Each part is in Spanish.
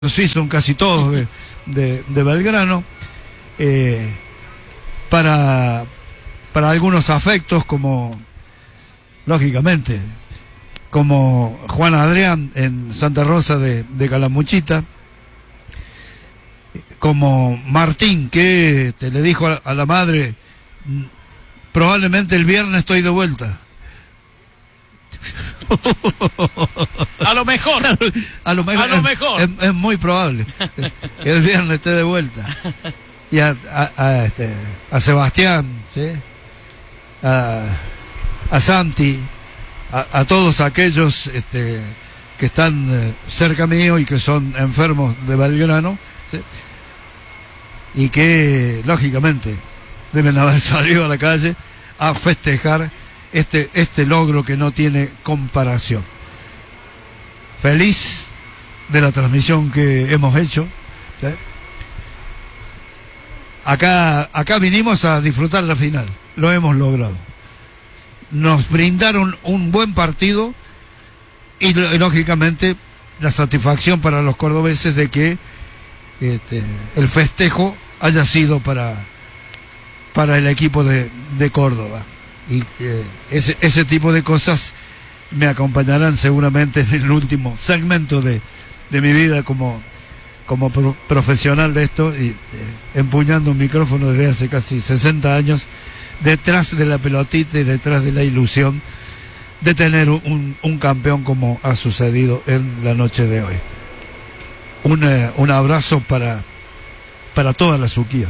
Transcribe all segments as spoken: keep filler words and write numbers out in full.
sí, son casi todos de, de, de Belgrano, eh, para, para algunos afectos, como, lógicamente, como Juan Adrián en Santa Rosa de, de Calamuchita, como Martín, que te le dijo a, a la madre, probablemente el viernes estoy de vuelta. A lo mejor. A lo mejor. A lo mejor. Es, es, es muy probable que el viernes esté de vuelta. Y a, a, a, este, a Sebastián, ¿sí? a, a Santi, a, a todos aquellos este, que están eh, cerca mío y que son enfermos de Belgrano, ¿sí? Y que, lógicamente, deben haber salido a la calle a festejar Este, este logro que no tiene comparación. Feliz de la transmisión que hemos hecho, ¿sí? Acá, acá vinimos a disfrutar la final, lo hemos logrado. Nos brindaron un buen partido y, y lógicamente la satisfacción para los cordobeses de que este, el festejo haya sido para, para el equipo de, de Córdoba. Y eh, ese, ese tipo de cosas me acompañarán seguramente en el último segmento de, de mi vida como, como pro, profesional de esto, y eh, empuñando un micrófono desde hace casi sesenta años, detrás de la pelotita y detrás de la ilusión de tener un, un campeón como ha sucedido en la noche de hoy. Un, eh, un abrazo para, para toda la Suquía,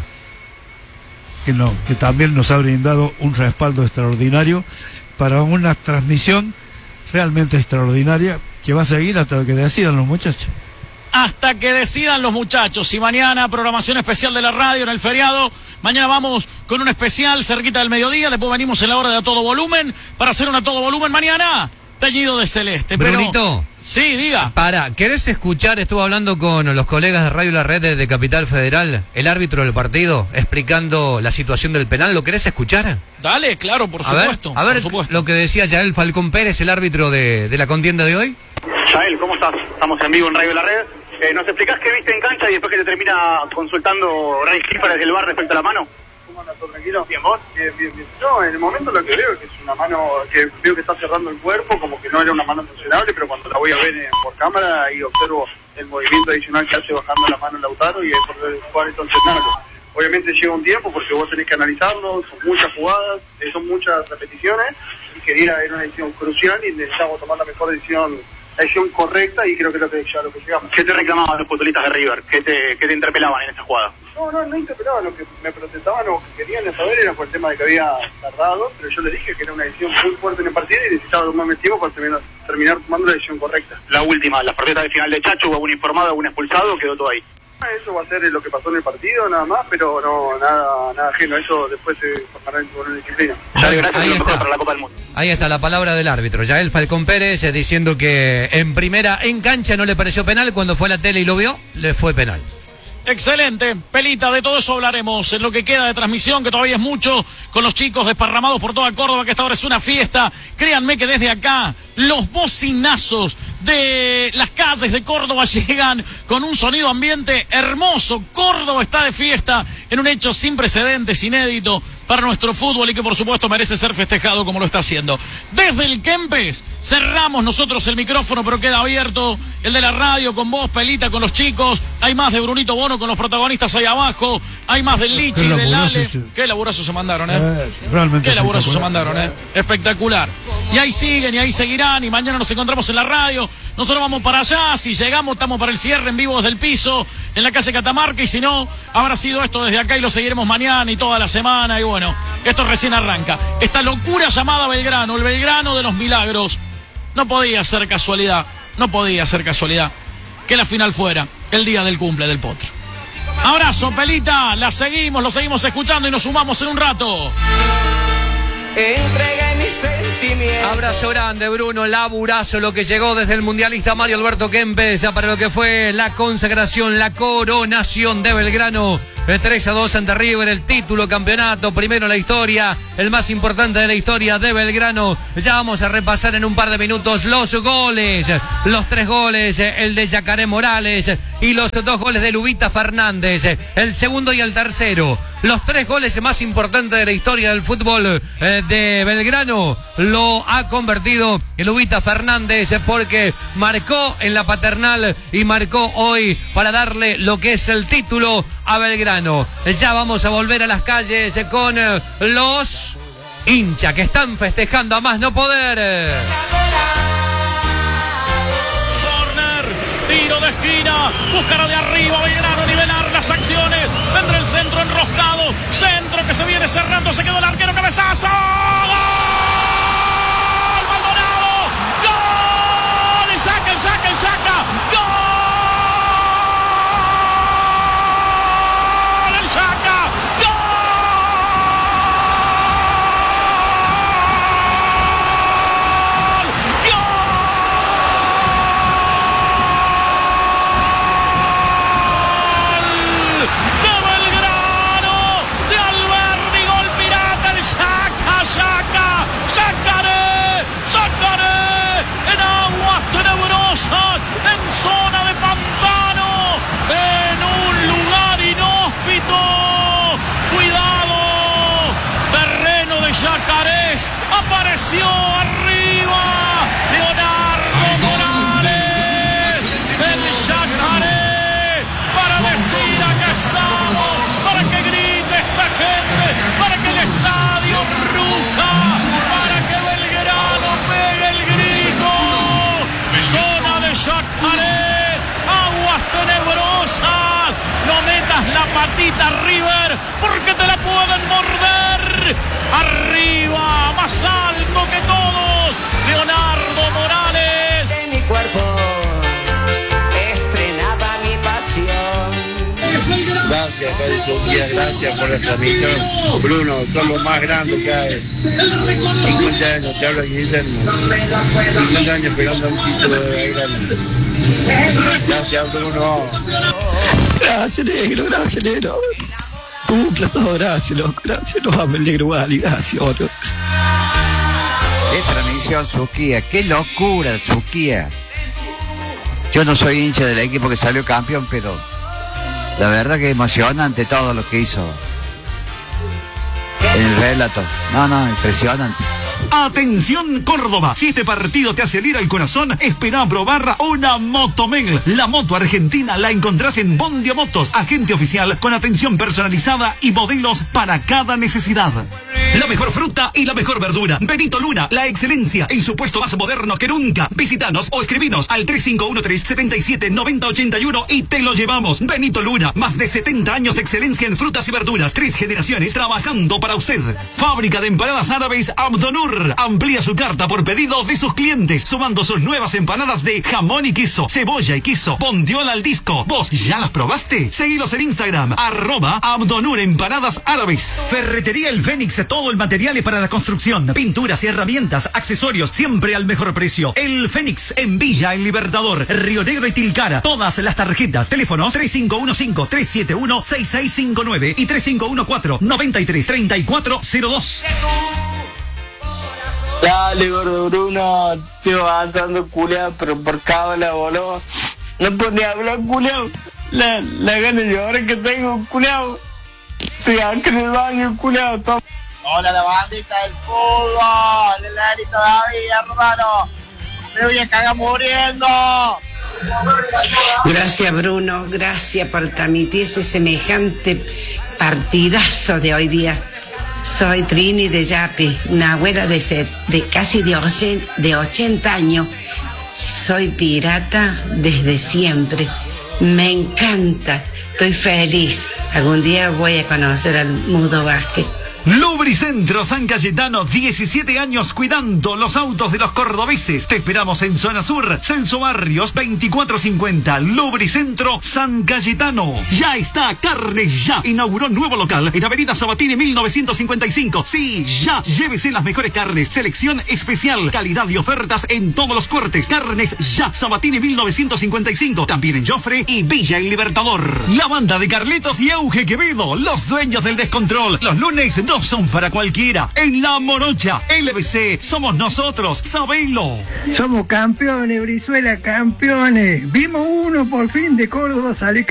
que, no, que también nos ha brindado un respaldo extraordinario para una transmisión realmente extraordinaria que va a seguir hasta que decidan los muchachos. Hasta que decidan los muchachos. Y mañana programación especial de la radio en el feriado. Mañana vamos con un especial cerquita del mediodía. Después venimos en la hora de A Todo Volumen para hacer un A Todo Volumen mañana teñido de celeste. Brunito. Pero, sí, diga. Para, ¿querés escuchar? Estuve hablando con los colegas de Radio La Red de, de Capital Federal, el árbitro del partido, explicando la situación del penal. ¿Lo querés escuchar? Dale, claro, por a supuesto. Ver, a ver por supuesto. Lo que decía Yael Falcón Pérez, el árbitro de, de la contienda de hoy. Yael, ¿cómo estás? Estamos en vivo en Radio La Red. Eh, ¿Nos explicás qué viste en cancha y después que te termina consultando Ray Gil para desde el bar respecto a la mano? ¿Cómo andas? ¿Todo tranquilo? ¿Bien vos? Bien, bien, bien. No, en el momento lo que veo es que es una mano que veo que está cerrando el cuerpo, como que no era una mano funcionable, pero cuando la voy a ver eh, por cámara ahí observo el movimiento adicional que hace bajando la mano Lautaro y ahí por el cual entonces nada. Obviamente lleva un tiempo porque vos tenés que analizarlo, son muchas jugadas, eh, son muchas repeticiones y quería era una decisión crucial y necesitamos tomar la mejor decisión, la decisión correcta y creo que es lo que ya lo que llegamos. ¿Qué te reclamaban los futbolistas de River? ¿Qué te, qué te interpelaban en esta jugada? No, no, no interpelaban, lo que me protestaban o que querían saber era por el tema de que había tardado, pero yo les dije que era una decisión muy fuerte en el partido y necesitaba tomar más tiempo para terminar, terminar tomando la decisión correcta. La última, las protestas de final de Chacho, ¿hubo algún informado, algún expulsado? ¿Quedó todo ahí? Eso va a ser lo que pasó en el partido, nada más, pero no, nada, nada ajeno, eso después se formará en su disciplina. Ya, gracias, lo mejor para la Copa del Mundo. Ahí está la palabra del árbitro, Yael Falcón Pérez, eh, diciendo que en primera, en cancha no le pareció penal, cuando fue a la tele y lo vio, le fue penal. Excelente, Pelita, de todo eso hablaremos en lo que queda de transmisión, que todavía es mucho, con los chicos desparramados por toda Córdoba, que esta hora es una fiesta. Créanme que desde acá los bocinazos de las calles de Córdoba llegan con un sonido ambiente hermoso. Córdoba está de fiesta en un hecho sin precedentes, inédito para nuestro fútbol y que por supuesto merece ser festejado como lo está haciendo. Desde el Kempes cerramos nosotros el micrófono, pero queda abierto el de la radio con vos, Pelita, con los chicos. Hay más de Brunito Bono con los protagonistas ahí abajo. Hay más del Lichi, del Ale. Se... Qué laburazo se mandaron, ¿eh? eh realmente Qué laburazo se mandaron, ¿eh? Espectacular. Y ahí siguen y ahí seguirán y mañana nos encontramos en la radio. Nosotros vamos para allá, si llegamos estamos para el cierre en vivo desde el piso, en la calle Catamarca, y si no, habrá sido esto desde acá y lo seguiremos mañana y toda la semana, y bueno, esto recién arranca. Esta locura llamada Belgrano, el Belgrano de los milagros, no podía ser casualidad, no podía ser casualidad que la final fuera el día del cumple del Potro. Abrazo, Pelita, la seguimos, lo seguimos escuchando y nos sumamos en un rato. Entregué mis sentimientos. Abrazo grande, Bruno, laburazo lo que llegó desde el mundialista Mario Alberto Kempes, ya para lo que fue la consagración, la coronación de Belgrano. tres a dos ante River, el título, campeonato, primero en la historia, el más importante de la historia de Belgrano. Ya vamos a repasar en un par de minutos los goles, los tres goles, el de Yacaré Morales y los dos goles de Lubita Fernández, el segundo y el tercero. Los tres goles más importantes de la historia del fútbol eh, de Belgrano lo ha convertido Lubita Fernández, porque marcó en la Paternal y marcó hoy para darle lo que es el título a Belgrano. Ya vamos a volver a las calles con eh, los hinchas que están festejando a más no poder. Tiro de esquina, buscará de arriba Belgrano, nivelar las acciones, vendrá el centro enroscado, centro que se viene cerrando, se quedó el arquero, cabezazo, ¡gol! ¡Maldonado! ¡Gol! ¡El saca, el saca, el saca! ¡Gol! ¡El saca! ¡Gol! En zona de pantano, en un lugar inhóspito, cuidado, terreno de Yacarés, apareció arriba Leonardo Morales, el Yacaré, para decir acá estamos, para que grite esta gente, para que el estadio ruja, para que Belgrano pegue el grito. Zona de Yacaré, aguas tenebrosas, no metas la patita River, porque te la pueden morder. Arriba, más alto que todos, Leonardo Morales. De mi cuerpo estrenaba mi pasión. Gracias, Turquía, gracias por la transmisión. Bruno, son los más grandes que hay. cincuenta años, te hablo Guillermo. cincuenta años pegando un título de Belgrano. Gracias, Bruno. Gracias, negro, gracias, negro. Uh, claro, gracias, loco, gracias, nos amo el negro Wally, gracias, oro. Qué transmisión, Suquía, qué locura, Suquía. Yo no soy hincha del equipo que salió campeón, pero la verdad que emocionante todo lo que hizo en el relato. No, no, impresionante. Atención Córdoba, si este partido te acelera el corazón, espera a probar una Motomel. La moto argentina la encontrás en Bondio Motos, agente oficial con atención personalizada y modelos para cada necesidad. La mejor fruta y la mejor verdura. Benito Luna, la excelencia en su puesto más moderno que nunca. Visítanos o escribinos al tres cinco uno tres, siete siete, nueve cero ocho uno y te lo llevamos. Benito Luna, más de setenta años de excelencia en frutas y verduras. Tres generaciones trabajando para usted. Fábrica de empanadas árabes Abdonur. Amplía su carta por pedido de sus clientes, sumando sus nuevas empanadas de jamón y queso, cebolla y queso, bondiola al disco. ¿Vos ya las probaste? Seguilos en Instagram, arroba Abdonur Empanadas Árabes. Ferretería El Fénix, todo el material para la construcción, pinturas y herramientas, accesorios, siempre al mejor precio. El Fénix en Villa El Libertador, Río Negro y Tilcara. Todas las tarjetas, teléfonos tres cinco uno cinco, tres siete uno, seis seis cinco nueve y tres cinco uno cuatro, nueve tres, tres cuatro cero dos. Dale, gordo Bruno, te vas andando culeado, pero por cábala, boludo. No puedo ni hablar, culeado. La, la gana de llorar que tengo, culeado. Estoy acá en el baño, culeado. Hola, la bandita del fútbol, el Larito David, hermano. Me voy a cagar muriendo. Gracias, Bruno, gracias por transmitir ese semejante partidazo de hoy día. Soy Trini de Yapi, una abuela de, ser, de casi de, ochen, de ochenta años. Soy pirata desde siempre. Me encanta, estoy feliz. Algún día voy a conocer al Mudo Vázquez. Lubricentro San Cayetano, diecisiete años cuidando los autos de los cordobeses. Te esperamos en Zona Sur, Celso Barrios, veinticuatro cincuenta. Lubricentro San Cayetano. Ya está Carnes Ya. Inauguró nuevo local en Avenida Sabatini mil novecientos cincuenta y cinco. Sí, ya. Llévese las mejores carnes. Selección especial. Calidad y ofertas en todos los cortes. Carnes Ya. Sabatini mil novecientos cincuenta y cinco. También en Jofre y Villa El Libertador. La banda de Carlitos y Euge Quevedo. Los dueños del descontrol. Los lunes no son para cualquiera. En La Morocha, L B C, somos nosotros, sabelo. Somos campeones, Brizuela, campeones. Vimos uno por fin de Córdoba salir